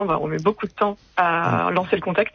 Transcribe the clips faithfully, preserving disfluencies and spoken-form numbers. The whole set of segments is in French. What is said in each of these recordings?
bah, on met beaucoup de temps à mmh. lancer le contact.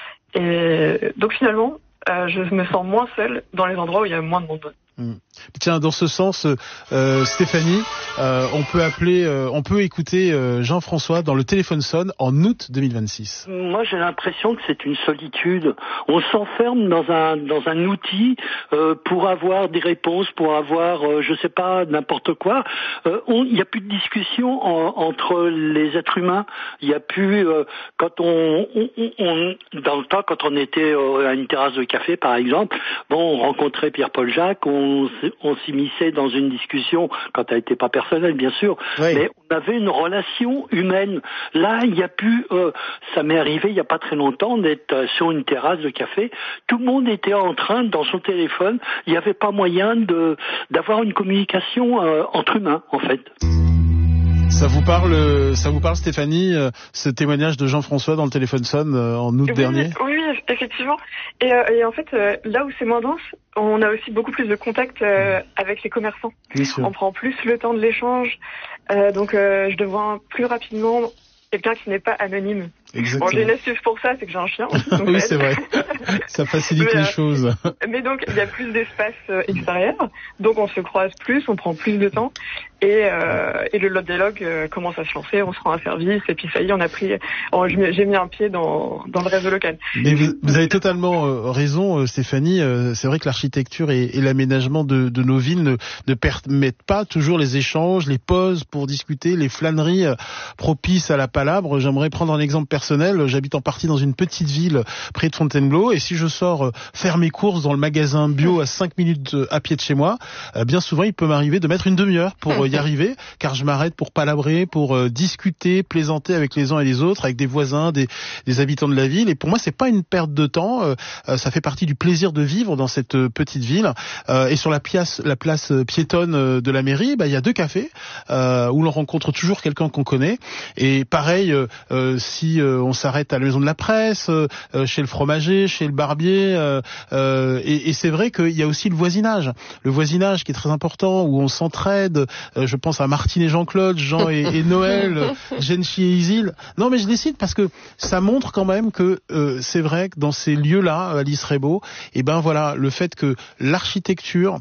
Et donc finalement, euh, je me sens moins seule dans les endroits où il y a moins de monde. Mmh. Tiens, dans ce sens, euh, Stéphanie, euh, on peut appeler, euh, on peut écouter euh, Jean-François dans Le Téléphone sonne en août deux mille vingt-six. Moi, j'ai l'impression que c'est une solitude. On s'enferme dans un dans un outil euh, pour avoir des réponses, pour avoir, euh, je sais pas, n'importe quoi. Euh, il n'y a plus de discussion en, entre les êtres humains. Il n'y a plus euh, quand on, on, on dans le temps, quand on était euh, à une terrasse de café, par exemple, bon, on rencontrait Pierre-Paul Jacques, on on s'immisçait dans une discussion quand elle n'était pas personnelle, bien sûr, oui. mais on avait une relation humaine. Là, il n'y a plus... Euh, ça m'est arrivé il n'y a pas très longtemps d'être euh, sur une terrasse de café. Tout le monde était en train, dans son téléphone, il n'y avait pas moyen de d'avoir une communication euh, entre humains, en fait. Ça vous parle, ça vous parle, Stéphanie, ce témoignage de Jean-François dans Le Téléphone sonne en août oui, dernier? Oui, effectivement. Et, euh, et en fait, euh, là où c'est moins dense, on a aussi beaucoup plus de contact euh, avec les commerçants. On prend plus le temps de l'échange, euh, donc euh, je devins plus rapidement quelqu'un qui n'est pas anonyme. Exactement. Bon, j'ai une astuce pour ça, c'est que j'ai un chien. Donc oui, c'est vrai. Ça facilite mais, les choses. Mais donc, il y a plus d'espace euh, extérieur, donc on se croise plus, on prend plus de temps, et, euh, et le dialogue euh, commence à se lancer, on se rend un service, et puis ça y est, on a pris, oh, j'ai mis un pied dans, dans le réseau local. Mais vous, vous avez totalement euh, raison, Stéphanie. Euh, c'est vrai que l'architecture et, et l'aménagement de, de nos villes ne, ne permettent pas toujours les échanges, les pauses pour discuter, les flâneries euh, propices à la palabre. J'aimerais prendre un exemple personnel. J'habite en partie dans une petite ville près de Fontainebleau, et si je sors euh, faire mes courses dans le magasin bio à cinq minutes à pied de chez moi, euh, bien souvent il peut m'arriver de mettre une demi-heure pour euh, y arriver, car je m'arrête pour palabrer, pour euh, discuter, plaisanter avec les uns et les autres, avec des voisins, des, des habitants de la ville. Et pour moi, c'est pas une perte de temps. Euh, euh, ça fait partie du plaisir de vivre dans cette euh, petite ville. Euh, et sur la place, la place piétonne euh, de la mairie, bah il y a deux cafés euh, où l'on rencontre toujours quelqu'un qu'on connaît. Et pareil, euh, euh, si euh, on s'arrête à la maison de la presse, euh, chez le fromager, chez le barbier, euh, euh, et, et c'est vrai qu'il y a aussi le voisinage, le voisinage qui est très important, où on s'entraide. Euh, je pense à Martine et Jean-Claude, Jean et, et Noël, Genchi et Isil. Non, mais je les cite parce que ça montre quand même que euh, c'est vrai que dans ces lieux-là, Alice Rebaud, et ben voilà, le fait que l'architecture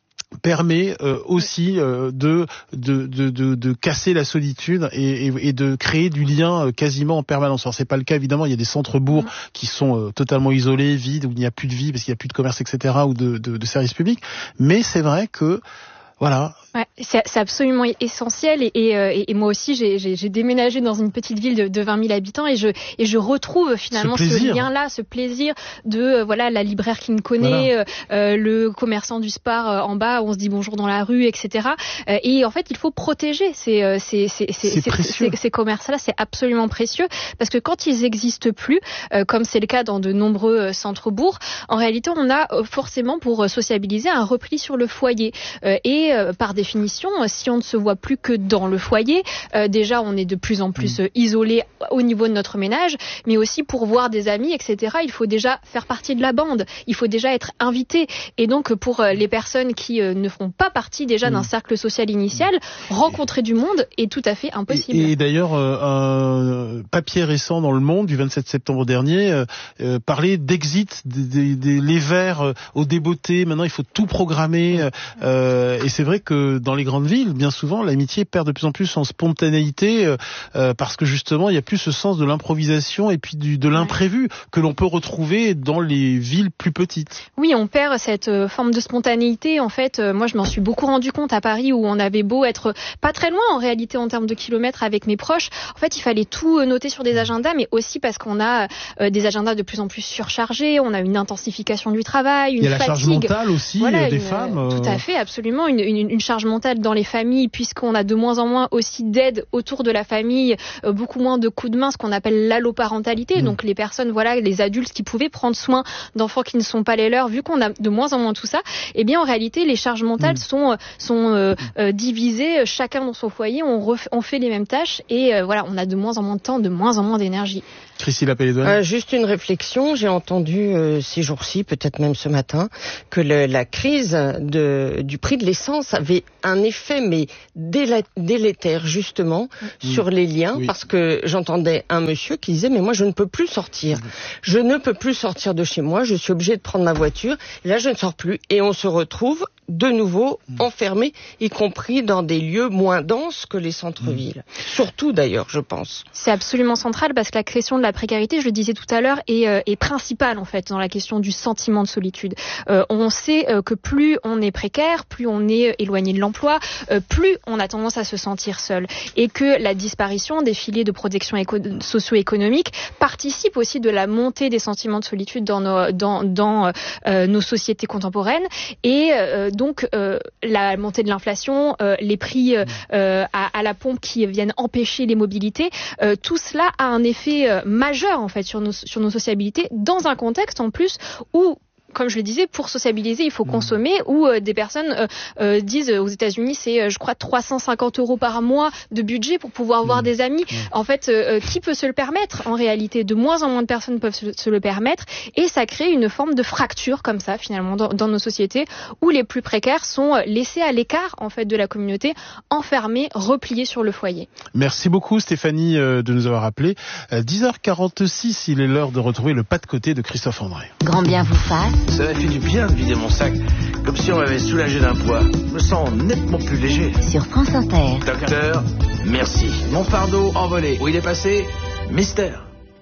permet euh, aussi euh, de, de de de de casser la solitude et, et, et de créer du lien euh, quasiment en permanence. Alors c'est pas le cas évidemment, il y a des centres-bourgs mmh. qui sont euh, totalement isolés, vides, où il n'y a plus de vie parce qu'il n'y a plus de commerce, et cetera, ou de, de, de services publics. Mais c'est vrai que voilà. Ouais, c'est, c'est absolument essentiel et, et, et moi aussi j'ai, j'ai, j'ai déménagé dans une petite ville de, de vingt mille habitants et je et je retrouve finalement ce, ce lien-là, ce plaisir de euh, voilà la libraire qui me connaît, voilà. euh, le commerçant du Spar euh, en bas où on se dit bonjour dans la rue, et cetera. Euh, et en fait il faut protéger ces ces ces ces, ces, ces, ces commerces-là, c'est absolument précieux parce que quand ils n'existent plus, euh, comme c'est le cas dans de nombreux euh, centres-bourgs, en réalité on a euh, forcément pour euh, sociabiliser un repli sur le foyer euh, et euh, par définition, si on ne se voit plus que dans le foyer, euh, déjà on est de plus en plus euh, isolé au niveau de notre ménage, mais aussi pour voir des amis, et cetera, il faut déjà faire partie de la bande, il faut déjà être invité. Et donc pour euh, les personnes qui euh, ne font pas partie déjà d'un cercle social initial, rencontrer du monde est tout à fait impossible. Et, et d'ailleurs, euh, un papier récent dans Le Monde du vingt-sept septembre dernier euh, euh, parlait d'exit, des, des, des, les verts euh, au débeauté, maintenant il faut tout programmer, euh, et c'est vrai que dans les grandes villes, bien souvent, l'amitié perd de plus en plus en spontanéité euh, euh, parce que justement, il n'y a plus ce sens de l'improvisation et puis du, de l'imprévu que l'on peut retrouver dans les villes plus petites. Oui, on perd cette euh, forme de spontanéité. En fait, euh, moi, je m'en suis beaucoup rendu compte à Paris où on avait beau être pas très loin en réalité en termes de kilomètres avec mes proches. En fait, il fallait tout noter sur des agendas, mais aussi parce qu'on a euh, des agendas de plus en plus surchargés. On a une intensification du travail, une fatigue. Il y a la charge mentale aussi voilà, euh, des une, femmes. Euh... Tout à fait, absolument. Une, une, une charge mentale dans les familles, puisqu'on a de moins en moins aussi d'aide autour de la famille, euh, beaucoup moins de coups de main, ce qu'on appelle l'alloparentalité. Mmh. Donc les personnes, voilà, les adultes qui pouvaient prendre soin d'enfants qui ne sont pas les leurs, vu qu'on a de moins en moins tout ça, eh bien en réalité les charges mentales mmh. sont sont euh, euh, divisées, chacun dans son foyer, on, ref, on fait les mêmes tâches et euh, voilà, on a de moins en moins de temps, de moins en moins d'énergie. Christine Lapélédoine. Euh, juste une réflexion, j'ai entendu euh, ces jours-ci, peut-être même ce matin, que le, la crise de, du prix de l'essence violence avait un effet mais délé- délétère justement mmh. sur les liens, oui. parce que j'entendais un monsieur qui disait mais moi je ne peux plus sortir, mmh. je ne peux plus sortir de chez moi, je suis obligé de prendre ma voiture, et là je ne sors plus, et on se retrouve de nouveau mmh. enfermé, y compris dans des lieux moins denses que les centres-villes. Mmh. Surtout d'ailleurs, je pense. C'est absolument central parce que la question de la précarité, je le disais tout à l'heure, est, euh, est principale en fait dans la question du sentiment de solitude. Euh, on sait euh, que plus on est précaire, plus on est éloigné de l'emploi, euh, plus on a tendance à se sentir seul. Et que la disparition des filets de protection éco- socio-économique participe aussi de la montée des sentiments de solitude dans nos, dans, dans, euh, nos sociétés contemporaines. Et euh, donc euh, la montée de l'inflation, euh, les prix euh, à, à la pompe qui viennent empêcher les mobilités, euh, tout cela a un effet euh, majeur en fait sur nos, sur nos sociabilités dans un contexte en plus où, comme je le disais, pour sociabiliser, il faut consommer, où euh, des personnes euh, euh, disent euh, aux États-Unis, c'est, euh, je crois, trois cent cinquante euros par mois de budget pour pouvoir voir mmh. des amis. Mmh. En fait, euh, qui peut se le permettre en réalité? De moins en moins de personnes peuvent se, se le permettre, et ça crée une forme de fracture comme ça, finalement, dans, dans nos sociétés, où les plus précaires sont laissés à l'écart, en fait, de la communauté, enfermés, repliés sur le foyer. Merci beaucoup, Stéphanie, euh, de nous avoir appelé. Euh, dix heures quarante-six, il est l'heure de retrouver le pas de côté de Christophe André. Grand bien vous fasse. Ça m'a fait du bien de vider mon sac, comme si on m'avait soulagé d'un poids. Je me sens nettement plus léger. Sur France Inter. Docteur, merci. Mon fardeau envolé. Où il est passé? Mystère.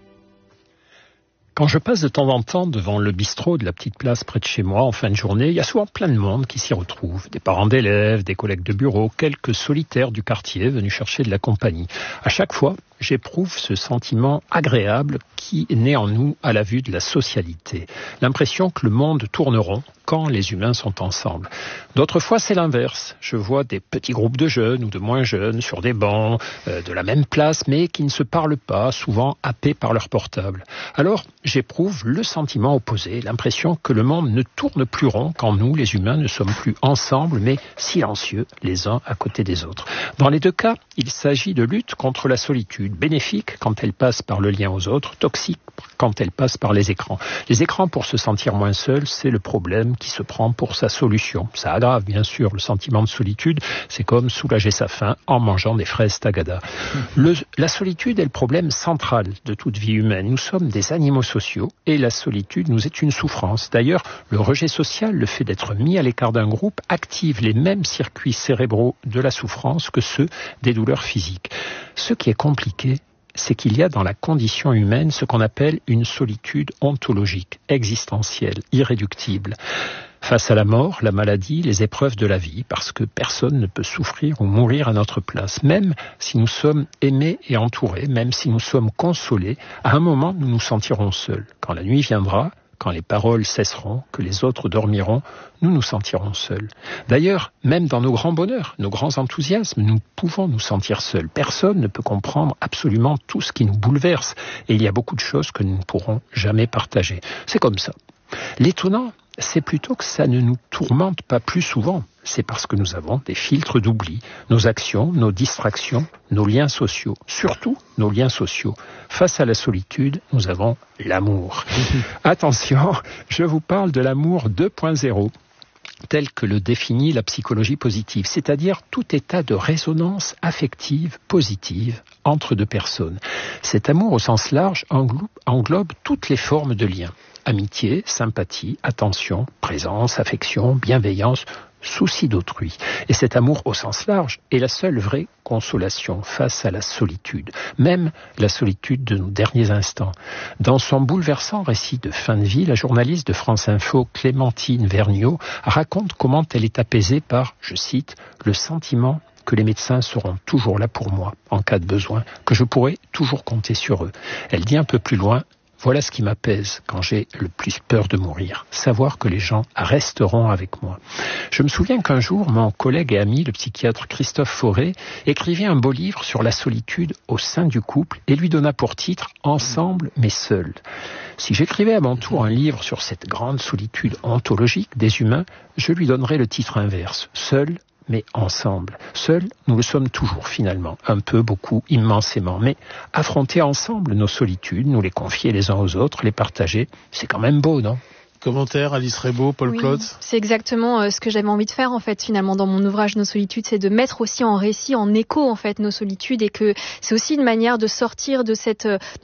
Quand je passe de temps en temps devant le bistrot de la petite place près de chez moi en fin de journée, il y a souvent plein de monde qui s'y retrouve. Des parents d'élèves, des collègues de bureau, quelques solitaires du quartier venus chercher de la compagnie. À chaque fois, j'éprouve ce sentiment agréable qui naît en nous à la vue de la socialité. L'impression que le monde tourne rond quand les humains sont ensemble. D'autres fois, c'est l'inverse. Je vois des petits groupes de jeunes ou de moins jeunes sur des bancs euh, de la même place, mais qui ne se parlent pas, souvent happés par leur portable. Alors, j'éprouve le sentiment opposé, l'impression que le monde ne tourne plus rond quand nous, les humains, ne sommes plus ensemble, mais silencieux, les uns à côté des autres. Dans les deux cas, il s'agit de lutte contre la solitude, bénéfique quand elle passe par le lien aux autres, toxique quand elle passe par les écrans. Les écrans, pour se sentir moins seul, c'est le problème qui se prend pour sa solution. Ça aggrave bien sûr le sentiment de solitude, c'est comme soulager sa faim en mangeant des fraises Tagada. Le, la solitude est le problème central de toute vie humaine. Nous sommes des animaux sociaux et la solitude nous est une souffrance. D'ailleurs, le rejet social, le fait d'être mis à l'écart d'un groupe, active les mêmes circuits cérébraux de la souffrance que ceux des douleurs physiques. Ce qui est compliqué, c'est qu'il y a dans la condition humaine ce qu'on appelle une solitude ontologique, existentielle, irréductible. Face à la mort, la maladie, les épreuves de la vie, parce que personne ne peut souffrir ou mourir à notre place. Même si nous sommes aimés et entourés, même si nous sommes consolés, à un moment nous nous sentirons seuls. Quand la nuit viendra, quand les paroles cesseront, que les autres dormiront, nous nous sentirons seuls. D'ailleurs, même dans nos grands bonheurs, nos grands enthousiasmes, nous pouvons nous sentir seuls. Personne ne peut comprendre absolument tout ce qui nous bouleverse. Et il y a beaucoup de choses que nous ne pourrons jamais partager. C'est comme ça. L'étonnant, c'est plutôt que ça ne nous tourmente pas plus souvent. C'est parce que nous avons des filtres d'oubli, nos actions, nos distractions, nos liens sociaux, surtout nos liens sociaux. Face à la solitude, nous avons l'amour. Attention, je vous parle de l'amour deux point zéro. Tel que le définit la psychologie positive, c'est-à-dire tout état de résonance affective positive entre deux personnes. Cet amour au sens large englobe, englobe toutes les formes de liens. Amitié, sympathie, attention, présence, affection, bienveillance, souci d'autrui. Et cet amour au sens large est la seule vraie consolation face à la solitude, même la solitude de nos derniers instants. Dans son bouleversant récit de fin de vie, la journaliste de France Info, Clémentine Vergniaud, raconte comment elle est apaisée par, je cite, le sentiment que les médecins seront toujours là pour moi en cas de besoin, que je pourrai toujours compter sur eux. Elle dit un peu plus loin, voilà ce qui m'apaise quand j'ai le plus peur de mourir, savoir que les gens resteront avec moi. Je me souviens qu'un jour, mon collègue et ami, le psychiatre Christophe Fauré, écrivait un beau livre sur la solitude au sein du couple et lui donna pour titre « Ensemble mais seuls ». Si j'écrivais à mon tour un livre sur cette grande solitude ontologique des humains, je lui donnerais le titre inverse « Seuls mais ensemble. Seuls, nous le sommes toujours finalement, un peu, beaucoup, immensément. Mais affronter ensemble nos solitudes, nous les confier les uns aux autres, les partager, c'est quand même beau, non ? Commentaire, Alice Rebaud, Paul oui, Klotz. C'est exactement euh, ce que j'avais envie de faire en fait finalement dans mon ouvrage Nos solitudes, c'est de mettre aussi en récit, en écho en fait nos solitudes, et que c'est aussi une manière de sortir de cette de